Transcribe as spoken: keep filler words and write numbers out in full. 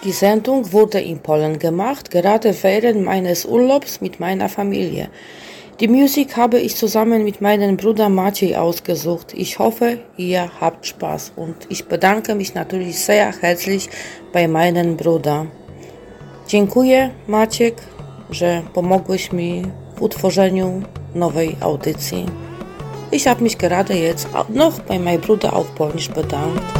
Die Sendung wurde in Polen gemacht, gerade während meines Urlaubs mit meiner Familie. Die Musik habe ich zusammen mit meinem Bruder Maciej ausgesucht. Ich hoffe, ihr habt Spaß und ich bedanke mich natürlich sehr herzlich bei meinem Bruder. Dziękuję, Maciek, że pomogłeś mi w utworzeniu nowej audycji. Ich habe mich gerade jetzt noch bei meinem Bruder auf Polnisch bedankt.